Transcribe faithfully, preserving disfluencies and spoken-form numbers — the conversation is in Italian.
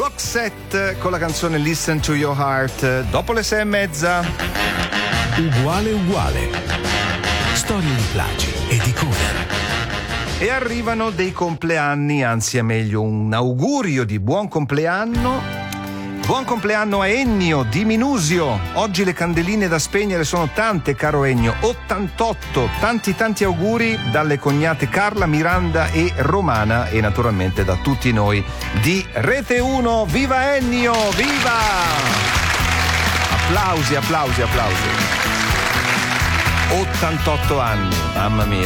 Roxette con la canzone Listen to Your Heart, dopo le sei e mezza. Uguale uguale. Storie di plagi e di cover. E arrivano dei compleanni, anzi è meglio un augurio di buon compleanno. Buon compleanno a Ennio di Minusio. Oggi le candeline da spegnere sono tante, caro Ennio. ottantotto. Tanti tanti auguri dalle cognate Carla, Miranda e Romana, e naturalmente da tutti noi di Rete uno. Viva Ennio, viva! Applausi, applausi, applausi. ottantotto anni, mamma mia.